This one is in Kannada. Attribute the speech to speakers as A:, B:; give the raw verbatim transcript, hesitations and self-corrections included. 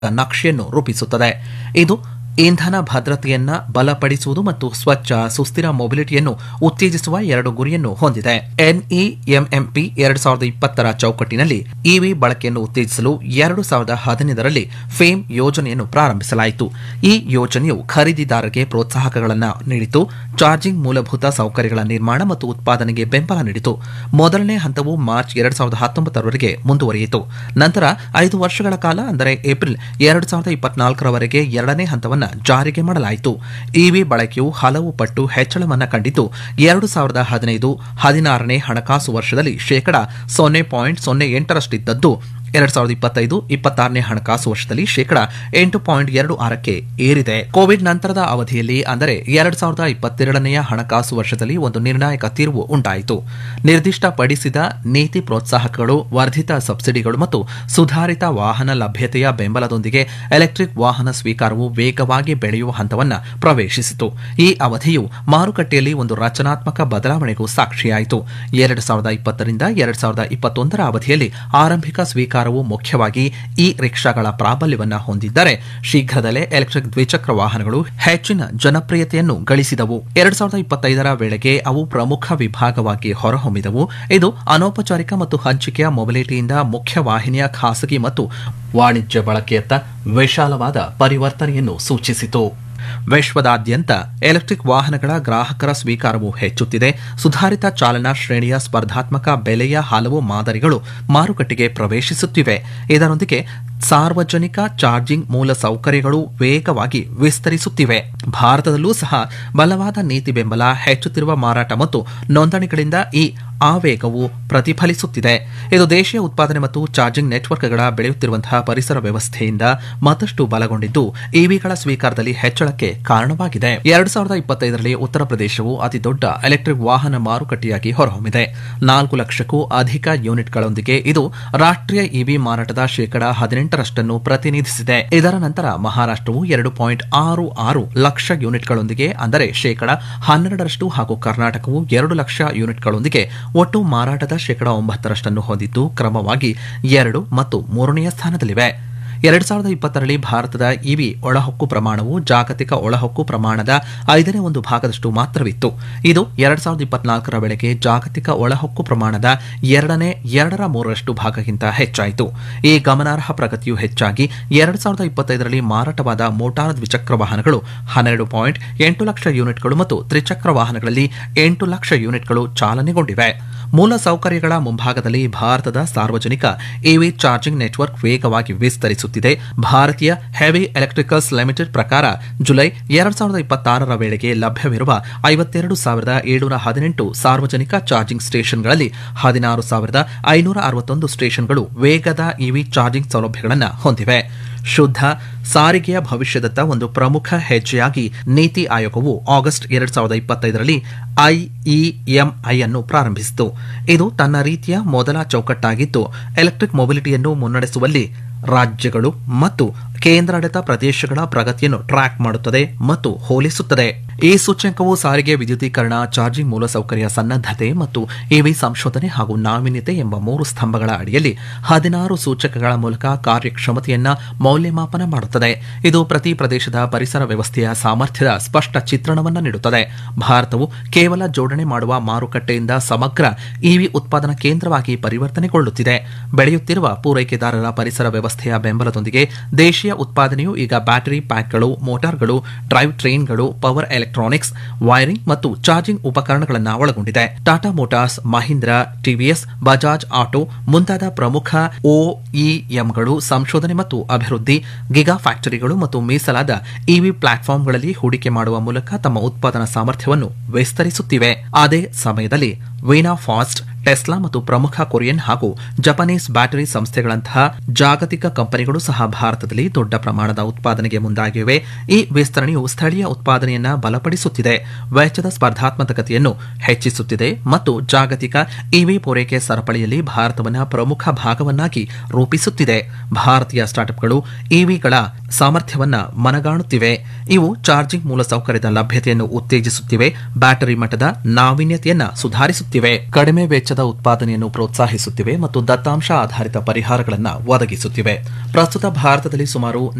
A: ನಕ್ಷೆಯನ್ನು ರೂಪಿಸುತ್ತದೆ. ಇದು ಇಂಧನ ಭದ್ರತೆಯನ್ನ ಬಲಪಡಿಸುವುದು ಮತ್ತು ಸ್ವಚ್ಛ ಸುಸ್ಥಿರ ಮೊಬಿಲಿಟಿಯನ್ನು ಉತ್ತೇಜಿಸುವ ಎರಡು ಗುರಿಯನ್ನು ಹೊಂದಿದೆ. ಎನ್ಇಎಂಎಂಪಿ ಎರಡು ಸಾವಿರದ ಇಪ್ಪತ್ತರ ಚೌಕಟ್ಟಿನಲ್ಲಿ ಇವಿ ಬಳಕೆಯನ್ನು ಉತ್ತೇಜಿಸಲು ಎರಡು ಸಾವಿರದ ಹದಿನೈದರಲ್ಲಿ ಫೇಮ್ ಯೋಜನೆಯನ್ನು ಪ್ರಾರಂಭಿಸಲಾಯಿತು. ಈ ಯೋಜನೆಯು ಖರೀದಿದಾರರಿಗೆ ಪ್ರೋತ್ಸಾಹಕಗಳನ್ನು ನೀಡಿತು, ಚಾರ್ಜಿಂಗ್ ಮೂಲಭೂತ ಸೌಕರ್ಯಗಳ ನಿರ್ಮಾಣ ಮತ್ತು ಉತ್ಪಾದನೆಗೆ ಬೆಂಬಲ ನೀಡಿತು. ಮೊದಲನೇ ಹಂತವು ಮಾರ್ಚ್ ಎರಡು ಸಾವಿರದ ಹತ್ತೊಂಬತ್ತರವರೆಗೆ ಮುಂದುವರಿಯಿತು. ನಂತರ ಐದು ವರ್ಷಗಳ ಕಾಲ ಅಂದರೆ ಏಪ್ರಿಲ್ ಎರಡು ಸಾವಿರದ ಇಪ್ಪತ್ನಾಲ್ಕರವರೆಗೆ ಎರಡನೇ ಹಂತವನ್ನು ಜಾರಿಗೆ ಮಾಡಲಾಯಿತು. ಇವಿ ಬಳಕೆಯು ಹಲವು ಪಟ್ಟು ಹೆಚ್ಚಳವನ್ನು ಕಂಡಿದ್ದು ಎರಡು ಸಾವಿರದ ಹದಿನೈದು ಹದಿನಾರನೇ ಹಣಕಾಸು ವರ್ಷದಲ್ಲಿ ಶೇಕಡಾ ಸೊನ್ನೆ ಪಾಯಿಂಟ್ ಸೊನ್ನೆ ಎಂಟರಷ್ಟಿದ್ದದ್ದು ಎರಡು ಸಾವಿರದ ಇಪ್ಪತ್ತೈದು ಇಪ್ಪತ್ತಾರನೇ ಹಣಕಾಸು ವರ್ಷದಲ್ಲಿ ಶೇಕಡಾ ಎಂಟು ಪಾಯಿಂಟ್ ಎರಡು ಆರಕ್ಕೆ ಏರಿದೆ. ಕೋವಿಡ್ ನಂತರದ ಅವಧಿಯಲ್ಲಿ ಅಂದರೆ ಎರಡು ಸಾವಿರದ ಇಪ್ಪತ್ತೆರಡನೆಯ ಹಣಕಾಸು ವರ್ಷದಲ್ಲಿ ಒಂದು ನಿರ್ಣಾಯಕ ತಿರುವು ಉಂಟಾಯಿತು. ನಿರ್ದಿಷ್ಟಪಡಿಸಿದ ನೀತಿ ಪ್ರೋತ್ಸಾಹಕಗಳು, ವರ್ಧಿತ ಸಬ್ಸಿಡಿಗಳು ಮತ್ತು ಸುಧಾರಿತ ವಾಹನ ಲಭ್ಯತೆಯ ಬೆಂಬಲದೊಂದಿಗೆ ಎಲೆಕ್ಟ್ರಿಕ್ ವಾಹನ ಸ್ವೀಕಾರವು ವೇಗವಾಗಿ ಬೆಳೆಯುವ ಹಂತವನ್ನು ಪ್ರವೇಶಿಸಿತು. ಈ ಅವಧಿಯು ಮಾರುಕಟ್ಟೆಯಲ್ಲಿ ಒಂದು ರಚನಾತ್ಮಕ ಬದಲಾವಣೆಗೂ ಸಾಕ್ಷಿಯಾಯಿತು. ಎರಡು ಸಾವಿರದ ಇಪ್ಪತ್ತರಿಂದ ಎರಡು ಸಾವಿರದ ಇಪ್ಪತ್ತೊಂದರ ಅವಧಿಯಲ್ಲಿ ಆರಂಭಿಕ ಸ್ವೀಕಾರ ಮುಖ್ಯವಾಗಿ ಇ ರಿಕ್ಷಾಗಳ ಪ್ರಾಬಲ್ಯವನ್ನು ಹೊಂದಿದ್ದರೆ ಶೀಘ್ರದಲ್ಲೇ ಎಲೆಕ್ಟ್ರಿಕ್ ದ್ವಿಚಕ್ರ ವಾಹನಗಳು ಹೆಚ್ಚಿನ ಜನಪ್ರಿಯತೆಯನ್ನು ಗಳಿಸಿದವು. ಎರಡ್ ಸಾವಿರದ ಇಪ್ಪತ್ತೈದರ ವೇಳೆಗೆ ಅವು ಪ್ರಮುಖ ವಿಭಾಗವಾಗಿ ಹೊರಹೊಮ್ಮಿದವು. ಇದು ಅನೌಪಚಾರಿಕ ಮತ್ತು ಹಂಚಿಕೆಯ ಮೊಬಿಲಿಟಿಯಿಂದ ಮುಖ್ಯವಾಹಿನಿಯ ಖಾಸಗಿ ಮತ್ತು ವಾಣಿಜ್ಯ ಬಳಕೆಯತ್ತ ವಿಶಾಲವಾದ ಪರಿವರ್ತನೆಯನ್ನು ಸೂಚಿಸಿತು. ವಿಶ್ವದಾದ್ಯಂತ ಎಲೆಕ್ಟ್ರಿಕ್ ವಾಹನಗಳ ಗ್ರಾಹಕರ ಸ್ವೀಕಾರವು ಹೆಚ್ಚುತ್ತಿದೆ. ಸುಧಾರಿತ ಚಾಲನಾ ಶ್ರೇಣಿಯ ಸ್ಪರ್ಧಾತ್ಮಕ ಬೆಲೆಯ ಹಲವು ಮಾದರಿಗಳು ಮಾರುಕಟ್ಟೆಗೆ ಪ್ರವೇಶಿಸುತ್ತಿವೆ. ಇದರೊಂದಿಗೆ ಸಾರ್ವಜನಿಕ ಚಾರ್ಜಿಂಗ್ ಮೂಲ ಸೌಕರ್ಯಗಳು ವೇಗವಾಗಿ ವಿಸ್ತರಿಸುತ್ತಿವೆ. ಭಾರತದಲ್ಲೂ ಸಹ ಬಲವಾದ ನೀತಿ ಬೆಂಬಲ, ಹೆಚ್ಚುತ್ತಿರುವ ಮಾರಾಟ ಮತ್ತು ನೋಂದಣಿಗಳಿಂದ ಈ ಆವೇಗವು ಪ್ರತಿಫಲಿಸುತ್ತಿದೆ. ಇದು ದೇಶೀಯ ಉತ್ಪಾದನೆ ಮತ್ತು ಚಾರ್ಜಿಂಗ್ ನೆಟ್ವರ್ಕ್ಗಳ ಬೆಳೆಯುತ್ತಿರುವಂತಹ ಪರಿಸರ ವ್ಯವಸ್ಥೆಯಿಂದ ಮತ್ತಷ್ಟು ಬಲಗೊಂಡಿದ್ದು ಇವಿಗಳ ಸ್ವೀಕಾರದಲ್ಲಿ ಹೆಚ್ಚಳಕ್ಕೆ ಕಾರಣವಾಗಿದೆ. ಎರಡು ಸಾವಿರದ ಇಪ್ಪತ್ತೈದರಲ್ಲಿ ಉತ್ತರ ಪ್ರದೇಶವು ಅತಿದೊಡ್ಡ ಎಲೆಕ್ಟ್ರಿಕ್ ವಾಹನ ಮಾರುಕಟ್ಟೆಯಾಗಿ ಹೊರಹೊಮ್ಮಿದೆ. ನಾಲ್ಕು ಲಕ್ಷಕ್ಕೂ ಅಧಿಕ ಯೂನಿಟ್ಗಳೊಂದಿಗೆ ಇದು ರಾಷ್ಟ್ರೀಯ ಇವಿ ಮಾರಾಟದ ಶೇಕಡಾ ಹದಿನೆಂಟರಷ್ಟನ್ನು ಪ್ರತಿನಿಧಿಸಿದೆ. ಇದರ ನಂತರ ಮಹಾರಾಷ್ಟ್ರವು ಎರಡು ಪಾಯಿಂಟ್ ಆರು ಆರು ಲಕ್ಷ ಯೂನಿಟ್ಗಳೊಂದಿಗೆ ಅಂದರೆ ಶೇಕಡಾ ಹನ್ನೆರಡರಷ್ಟು ಹಾಗೂ ಕರ್ನಾಟಕವು ಎರಡು ಲಕ್ಷ ಯೂನಿಟ್ಗಳೊಂದಿಗೆ ಒಟ್ಟು ಮಾರಾಟದ ಶೇಕಡಾ ಒಂಬತ್ತರಷ್ಟನ್ನು ಹೊಂದಿದ್ದು ಕ್ರಮವಾಗಿ ಎರಡು ಮತ್ತು ಮೂರನೆಯ ಸ್ಥಾನದಲ್ಲಿವೆ. ಎರಡ್ ಸಾವಿರದ ಇಪ್ಪತ್ತರಲ್ಲಿ ಭಾರತದ ಇವಿ ಒಳಹೊಕ್ಕು ಪ್ರಮಾಣವು ಜಾಗತಿಕ ಒಳಹೊಕ್ಕು ಪ್ರಮಾಣದ ಐದನೇ ಒಂದು ಭಾಗದಷ್ಟು ಮಾತ್ರವಿತ್ತು. ಇದು ಎರಡ್ ಸಾವಿರದ ಇಪ್ಪತ್ನಾಲ್ಕರ ವೇಳೆಗೆ ಜಾಗತಿಕ ಒಳಹೊಕ್ಕು ಪ್ರಮಾಣದ ಎರಡನೇ ಎರಡರ ಮೂರರಷ್ಟು ಭಾಗಕ್ಕಿಂತ ಹೆಚ್ಚಾಯಿತು. ಈ ಗಮನಾರ್ಹ ಪ್ರಗತಿಯು ಹೆಚ್ಚಾಗಿ ಎರಡ್ ಸಾವಿರದ ಇಪ್ಪತ್ತೈದರಲ್ಲಿ ಮಾರಾಟವಾದ ಮೋಟಾರ್ ದ್ವಿಚಕ್ರ ವಾಹನಗಳು ಹನ್ನೆರಡು ಪಾಯಿಂಟ್ ಎಂಟು ಲಕ್ಷ ಯೂನಿಟ್ಗಳು ಮತ್ತು ತ್ರಿಚಕ್ರ ವಾಹನಗಳಲ್ಲಿ ಎಂಟು ಲಕ್ಷ ಯೂನಿಟ್ಗಳು ಚಾಲನೆಗೊಂಡಿವೆ. ಮೂಲ ಸೌಕರ್ಯಗಳ ಮುಂಭಾಗದಲ್ಲಿ ಭಾರತದ ಸಾರ್ವಜನಿಕ ಇವಿ ಚಾರ್ಜಿಂಗ್ ನೆಟ್ವರ್ಕ್ ವೇಗವಾಗಿ ವಿಸ್ತರಿಸುತ್ತಿದೆ. ಭಾರತೀಯ ಹೆವಿ ಎಲೆಕ್ಟ್ರಿಕಲ್ಸ್ ಲಿಮಿಟೆಡ್ ಪ್ರಕಾರ ಜುಲೈ ಎರಡ್ ಸಾವಿರದ ಇಪ್ಪತ್ತಾರರ ವೇಳೆಗೆ ಲಭ್ಯವಿರುವ ಐವತ್ತೆರಡು ಸಾವಿರದ ಏಳುನೂರ ಹದಿನೆಂಟು ಸಾರ್ವಜನಿಕ ಚಾರ್ಜಿಂಗ್ ಸ್ಟೇಷನ್ಗಳಲ್ಲಿ ಹದಿನಾರು ಸಾವಿರದ ಐನೂರ ಅರವತ್ತೊಂದು ಸ್ಟೇಷನ್ಗಳು ವೇಗದ ಇವಿ ಚಾರ್ಜಿಂಗ್ ಸೌಲಭ್ಯಗಳನ್ನು ಹೊಂದಿವೆ. ಶುದ್ಧ ಸಾರಿಗೆಯ ಭವಿಷ್ಯದತ್ತ ಒಂದು ಪ್ರಮುಖ ಹೆಜ್ಜೆಯಾಗಿ ನೀತಿ ಆಯೋಗವು ಆಗಸ್ಟ್ ಎರಡ್ ಸಾವಿರದ ಇಪ್ಪತ್ತೈದರಲ್ಲಿ ಐಇಎಂಐ ಅನ್ನು ಪ್ರಾರಂಭಿಸಿತು. ಇದು ತನ್ನ ರೀತಿಯ ಮೊದಲ ಚೌಕಟ್ಟಾಗಿದ್ದು ಎಲೆಕ್ಟ್ರಿಕ್ ಮೊಬಿಲಿಟಿಯನ್ನು ಮುನ್ನಡೆಸುವಲ್ಲಿ ರಾಜ್ಯಗಳು ಮತ್ತು ಕೇಂದ್ರಾಡಳಿತ ಪ್ರದೇಶಗಳ ಪ್ರಗತಿಯನ್ನು ಟ್ರ್ಯಾಕ್ ಮಾಡುತ್ತದೆ ಮತ್ತು ಹೋಲಿಸುತ್ತದೆ. ಈ ಸೂಚ್ಯಂಕವು ಸಾರಿಗೆ, ವಿದ್ಯುದೀಕರಣ, ಚಾರ್ಜಿಂಗ್ ಮೂಲಸೌಕರ್ಯ ಸನ್ನದ್ಧತೆ ಮತ್ತು ಇವಿ ಸಂಶೋಧನೆ ಹಾಗೂ ನಾವೀನ್ಯತೆ ಎಂಬ ಮೂರು ಸ್ತಂಭಗಳ ಅಡಿಯಲ್ಲಿ ಹದಿನಾರು ಸೂಚಕಗಳ ಮೂಲಕ ಕಾರ್ಯಕ್ಷಮತೆಯನ್ನ ಮೌಲ್ಯಮಾಪನ ಮಾಡುತ್ತದೆ. ಇದು ಪ್ರತಿ ಪ್ರದೇಶದ ಪರಿಸರ ವ್ಯವಸ್ಥೆಯ ಸಾಮರ್ಥ್ಯದ ಸ್ಪಷ್ಟ ಚಿತ್ರಣವನ್ನು ನೀಡುತ್ತದೆ. ಭಾರತವು ಕೇವಲ ಜೋಡಣೆ ಮಾಡುವ ಮಾರುಕಟ್ಟೆಯಿಂದ ಸಮಗ್ರ ಇವಿ ಉತ್ಪಾದನಾ ಕೇಂದ್ರವಾಗಿ ಪರಿವರ್ತನೆಗೊಳ್ಳುತ್ತಿದೆ. ಬೆಳೆಯುತ್ತಿರುವ ಪೂರೈಕೆದಾರರ ಪರಿಸರ ವ್ಯವಸ್ಥೆಯ ಬೆಂಬಲದೊಂದಿಗೆ ದೇಶೀಯ ಉತ್ಪಾದನೆಯು ಈಗ battery ಪ್ಯಾಕ್ಗಳು, ಮೋಟಾರ್ಗಳು, drive ಟ್ರೈನ್ಗಳು, power electronics, wiring ಮತ್ತು ಚಾರ್ಜಿಂಗ್ ಉಪಕರಣಗಳನ್ನು ಒಳಗೊಂಡಿದೆ. ಟಾಟಾ ಮೋಟಾರ್ಸ್, ಮಹೀಂದ್ರಾ, ಟಿವಿಎಸ್, ಬಜಾಜ್ ಆಟೋ ಮುಂತಾದ ಪ್ರಮುಖ ಒಇಎಂಗಳು ಸಂಶೋಧನೆ ಮತ್ತು ಅಭಿವೃದ್ಧಿ, ಗಿಗಾ ಫ್ಯಾಕ್ಟರಿಗಳು ಮತ್ತು ಮೀಸಲಾದ ಇವಿ ಪ್ಲಾಟ್ಫಾರ್ಮ್ಗಳಲ್ಲಿ ಹೂಡಿಕೆ ಮಾಡುವ ಮೂಲಕ ತಮ್ಮ ಉತ್ಪಾದನಾ ಸಾಮರ್ಥ್ಯವನ್ನು ವಿಸ್ತರಿಸುತ್ತಿವೆ. ಅದೇ ಸಮಯದಲ್ಲಿ ವೀನಾ ಫಾಸ್ಟ್, ಟೆಸ್ಲಾ ಮತ್ತು ಪ್ರಮುಖ ಕೊರಿಯನ್ ಹಾಗೂ ಜಪಾನೀಸ್ ಬ್ಯಾಟರಿ ಸಂಸ್ಥೆಗಳಂತಹ ಜಾಗತಿಕ ಕಂಪನಿಗಳು ಸಹ ಭಾರತದಲ್ಲಿ ದೊಡ್ಡ ಪ್ರಮಾಣದ ಉತ್ಪಾದನೆಗೆ ಮುಂದಾಗಿವೆ. ಈ ವಿಸ್ತರಣೆಯು ಸ್ಥಳೀಯ ಉತ್ಪಾದನೆಯನ್ನ ಬಲಪಡಿಸುತ್ತಿದೆ, ವೆಚ್ಚದ ಸ್ಪರ್ಧಾತ್ಮಕತೆಯನ್ನು ಹೆಚ್ಚಿಸುತ್ತಿದೆ ಮತ್ತು ಜಾಗತಿಕ ಇವಿ ಪೂರೈಕೆ ಸರಪಳಿಯಲ್ಲಿ ಭಾರತವನ್ನು ಪ್ರಮುಖ ಭಾಗವನ್ನಾಗಿ ರೂಪಿಸುತ್ತಿದೆ. ಭಾರತೀಯ ಸ್ಟಾರ್ಟ್ಅಪ್ಗಳು ಇವಿಗಳ ಸಾಮರ್ಥ್ಯವನ್ನ ಮನಗಾಣುತ್ತಿವೆ. ಇವು ಚಾರ್ಜಿಂಗ್ ಮೂಲಸೌಕರ್ಯದ ಲಭ್ಯತೆಯನ್ನು ಉತ್ತೇಜಿಸುತ್ತಿವೆ, ಬ್ಯಾಟರಿ ಮಟ್ಟದ ನಾವೀನ್ಯತೆಯನ್ನ ಸುಧಾರಿಸುತ್ತಿವೆ, ಕಡಿಮೆ ವೆಚ್ಚದ ಉತ್ಪಾದನೆಯನ್ನು ಪ್ರೋತ್ಸಾಹಿಸುತ್ತಿವೆ ಮತ್ತು ದತ್ತಾಂಶ ಆಧಾರಿತ ಪರಿಹಾರಗಳನ್ನು ಒದಗಿಸುತ್ತಿವೆ. ಪ್ರಸ್ತುತ ಭಾರತದಲ್ಲಿ ಸುಮಾರು